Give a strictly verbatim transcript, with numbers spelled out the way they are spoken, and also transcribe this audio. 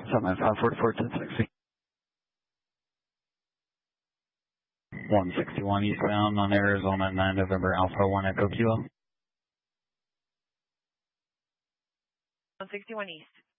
seven five four four ten sixty. one sixty-one eastbound on Arizona nine November Alpha one Echo Kilo. one sixty-one East.